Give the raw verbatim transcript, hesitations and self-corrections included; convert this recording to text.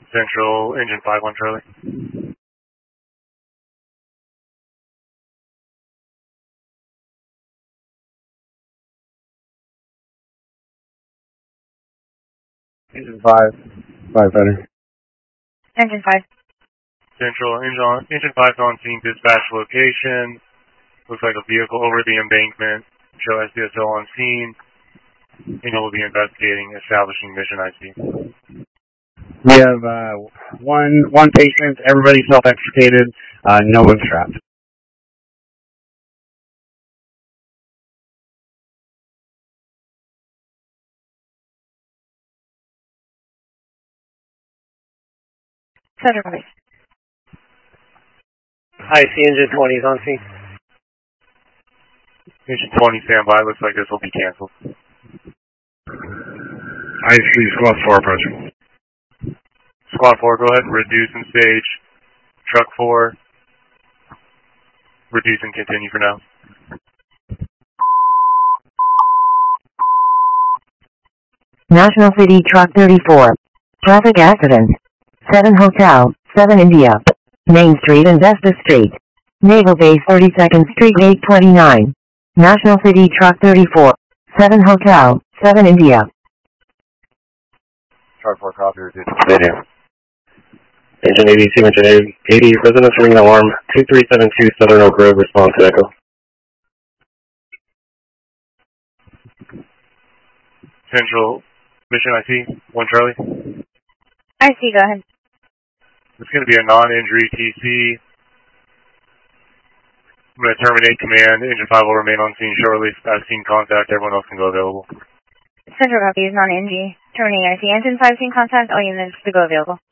Central, engine five one Charlie. Engine five, firefighter. Engine five. Central, engine, on, engine five on scene, dispatch location. Looks like a vehicle over the embankment. Show S D S O on scene. And we'll be investigating, establishing mission I C. We have uh, one one patient, everybody self-extricated, uh, no one strapped. Center copy. I C engine twenty is on scene. Engine twenty standby. Looks like this will be canceled. I C squad four approaching. Squad four, go ahead and reduce and stage. Truck four, reduce and continue for now. National City Truck thirty-four. Traffic accident. seven Hotel, seven India. Main Street and Vesta Street. Naval Base thirty-second Street eight twenty-nine. National City Truck thirty-four. seven Hotel, seven India. Truck four copy, reduce and stage. Engine eighty-two, engine eighty, residence ring alarm, two three seven two Southern Oak Road, response to echo. Central, mission I C, one Charlie. I C, go ahead. It's going to be a non-injury T C. I'm going to terminate command. Engine five will remain on scene shortly. I've seen contact. Everyone else can go available. Central copy is non-N G. Terminating I C. Engine five scene contact. All units to go available.